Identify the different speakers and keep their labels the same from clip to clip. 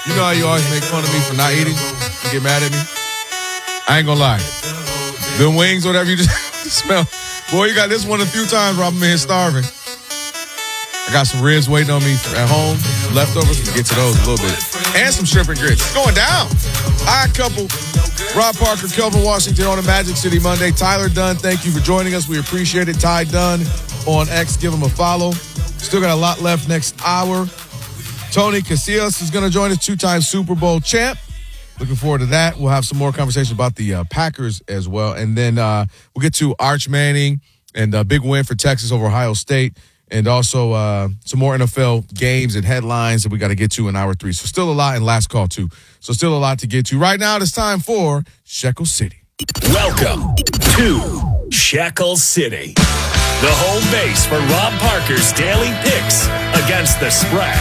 Speaker 1: You know how you always make fun of me for not eating? You get mad at me? I ain't gonna lie. Them wings, whatever you just smell. Boy, you got this one a few times where I'm in here starving. I got some ribs waiting on me at home. Leftovers, we'll get to those a little bit. And some shrimp and grits. It's going down. Odd couple. Rob Parker, Kelvin Washington on a Magic City Monday. Tyler Dunn, thank you for joining us. We appreciate it. Ty Dunn on X. Give him a follow. Still got a lot left next hour. Tony Casillas is going to join us, two-time Super Bowl champ. Looking forward to that. We'll have some more conversation about the Packers as well. And then we'll get to Arch Manning and a big win for Texas over Ohio State. And also some more NFL games and headlines that we got to get to in hour 3. So still a lot, and last call too. So still a lot to get to. Right now it's time for Shekel City.
Speaker 2: Welcome to Shekel City, the home base for Rob Parker's daily picks against the spread.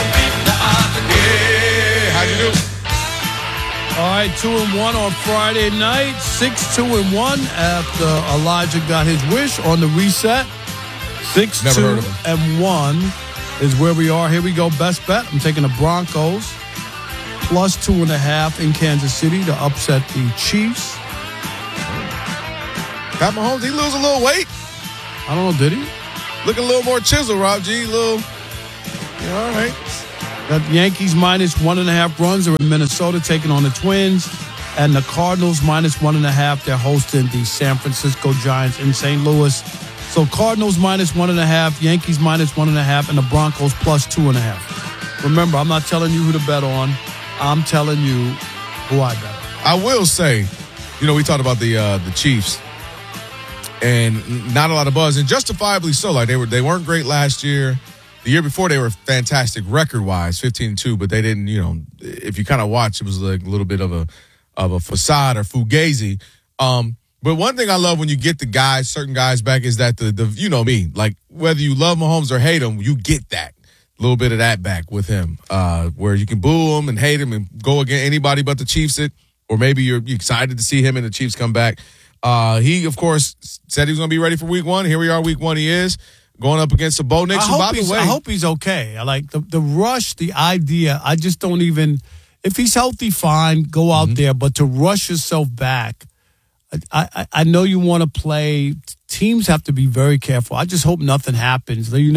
Speaker 1: Yeah, how'd you do?
Speaker 3: All right, 2-1 on Friday night, 6-2-1 after Elijah got his wish on the reset. 6-2-1 is where we are. Here we go, best bet. I'm taking the Broncos plus 2.5 in Kansas City to upset the Chiefs.
Speaker 1: Pat Mahomes, he lose a little weight.
Speaker 3: I don't know, did he?
Speaker 1: Looking a little more chiseled, Rob G. All right.
Speaker 3: Got the Yankees minus 1.5 runs are in Minnesota taking on the Twins. And the Cardinals minus 1.5. They're hosting the San Francisco Giants in St. Louis. So Cardinals minus 1.5, Yankees minus 1.5, and the Broncos plus 2.5. Remember, I'm not telling you who to bet on. I'm telling you who I bet on.
Speaker 1: I will say, we talked about the Chiefs, and not a lot of buzz, and justifiably so. Like they weren't great last year. The year before, they were fantastic record-wise, 15-2, but they didn't, if you kind of watch, it was like a little bit of a facade or fugazi. But one thing I love when you get the certain guys back is that the me, like whether you love Mahomes or hate him, you get that little bit of that back with him, where you can boo him and hate him and go against anybody but the Chiefs or maybe you're excited to see him and the Chiefs come back. He, of course, said he was going to be ready for week 1. Here we are, week 1 he is. Going up against the Bo Nix.
Speaker 3: I hope he's okay. I like the rush, the idea. I just don't even, if he's healthy, fine, go out there. But to rush yourself back, I know you want to play. Teams have to be very careful. I just hope nothing happens. But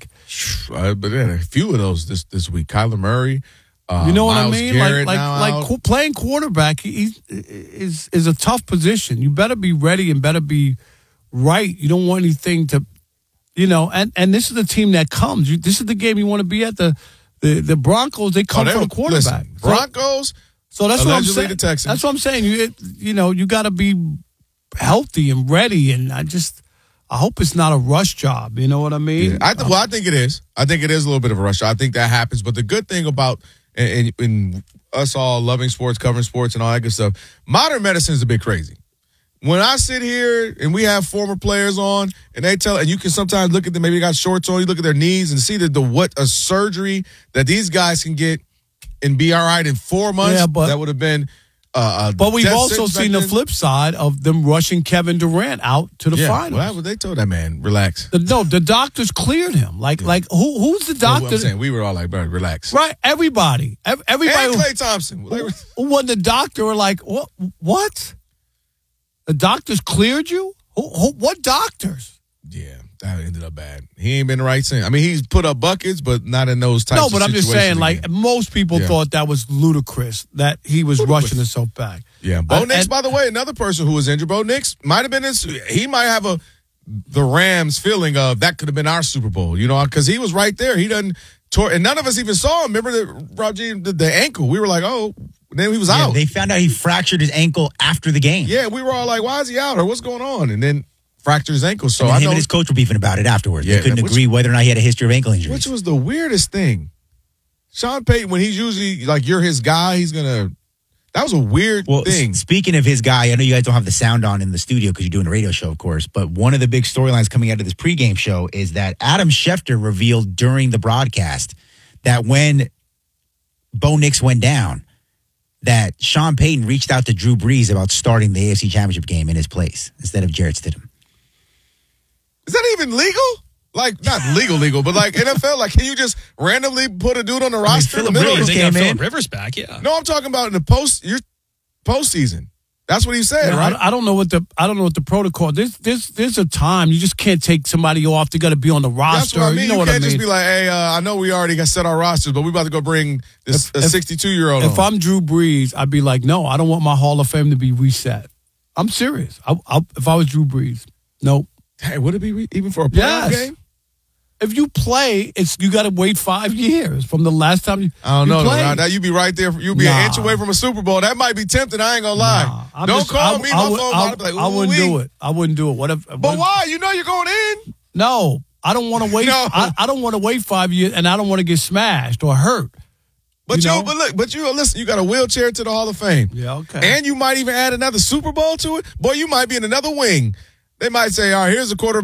Speaker 1: then a few of those this week. Kyler Murray.
Speaker 3: You know what
Speaker 1: Myles
Speaker 3: I mean?
Speaker 1: Garrett
Speaker 3: Playing quarterback is a tough position. You better be ready and better be right. You don't want anything to, and this is the team that comes. This is the game you want to be at. The Broncos, they come for the quarterback.
Speaker 1: Listen, Broncos.
Speaker 3: So that's what I'm saying.
Speaker 1: The Texans.
Speaker 3: That's what I'm saying. You got to be healthy and ready. And I hope it's not a rush job. You know what I mean?
Speaker 1: Yeah. I think it is. I think it is a little bit of a rush job. I think that happens. But the good thing about and us all loving sports, covering sports, and all that good stuff, modern medicine is a bit crazy. When I sit here and we have former players on and they tell, and you can sometimes look at them, maybe they got shorts on, you look at their knees and see what a surgery that these guys can get and be all right in 4 months. Yeah, that would have been
Speaker 3: but we've also seen the flip side of them rushing Kevin Durant out to the finals.
Speaker 1: Well, they told that man, relax.
Speaker 3: The doctors cleared him. Like who's the doctor?
Speaker 1: Well, I'm saying, we were all like, bro, relax.
Speaker 3: Right, everybody.
Speaker 1: And Klay Thompson.
Speaker 3: When the doctor were like, what? The doctors cleared you? What doctors?
Speaker 1: Yeah, that ended up bad. He ain't been right since. I mean, he's put up buckets, but not in those types of situations.
Speaker 3: No, but I'm just saying, like, most people thought that was ludicrous, that he was rushing himself back.
Speaker 1: Yeah. Bo Nix, by the way, another person who was injured. Bo Nix might have been he might have the Rams feeling of that could have been our Super Bowl, because he was right there. He doesn't and none of us even saw him. Remember the ankle? We were like, oh. Then he was out.
Speaker 4: They found out he fractured his ankle after the game.
Speaker 1: Yeah, we were all like, why is he out or what's going on? And then fractured his ankle. So
Speaker 4: him and his coach were beefing about it afterwards. They couldn't agree whether or not he had a history of ankle injuries.
Speaker 1: Which was the weirdest thing. Sean Payton, when he's usually like, you're his guy, that was a weird thing.
Speaker 4: Speaking of his guy, I know you guys don't have the sound on in the studio because you're doing a radio show, of course, but one of the big storylines coming out of this pregame show is that Adam Schefter revealed during the broadcast that when Bo Nix went down, that Sean Payton reached out to Drew Brees about starting the AFC Championship game in his place instead of Jarrett Stidham.
Speaker 1: Is that even legal? Like, not legal, but like NFL, like, can you just randomly put a dude on the roster in the
Speaker 2: Phillip
Speaker 1: middle of
Speaker 2: Rivers
Speaker 1: the
Speaker 2: they got
Speaker 4: came
Speaker 2: Phillip
Speaker 4: in.
Speaker 2: Rivers back, yeah.
Speaker 1: No, I'm talking about in the postseason. That's what he said,
Speaker 3: Yeah,
Speaker 1: right?
Speaker 3: I don't know what the protocol. There's a time you just can't take somebody off. They got to be on the
Speaker 1: That's
Speaker 3: roster.
Speaker 1: what I mean.
Speaker 3: You know
Speaker 1: You
Speaker 3: what I
Speaker 1: can't
Speaker 3: mean?
Speaker 1: just be like, hey, I know we already got set our rosters, but we about to go bring this a 62-year-old
Speaker 3: If
Speaker 1: on.
Speaker 3: I'm Drew Brees, I'd be like, no, I don't want my Hall of Fame to be reset. I'm serious. If I was Drew Brees, nope.
Speaker 1: Hey, would it be even for a playoff
Speaker 3: Yes.
Speaker 1: game?
Speaker 3: If you play, you got to wait 5 years from the last time you.
Speaker 1: I don't know.
Speaker 3: played.
Speaker 1: Now, you'd be right there. You'd be an
Speaker 3: Nah.
Speaker 1: inch away from a Super Bowl. That might be tempting. I ain't gonna lie.
Speaker 3: Nah,
Speaker 1: Don't call me. My phone might be like,
Speaker 3: I wouldn't do it. I wouldn't do it. What if?
Speaker 1: But why? You know you're going in.
Speaker 3: No, I don't want to wait.
Speaker 1: No.
Speaker 3: I don't want to wait 5 years, and I don't want to get smashed or hurt.
Speaker 1: But
Speaker 3: You know?
Speaker 1: listen. You got a wheelchair to the Hall of Fame.
Speaker 3: Yeah, okay.
Speaker 1: And you might even add another Super Bowl to it. Boy, you might be in another wing. They might say, all right, here's a quarterback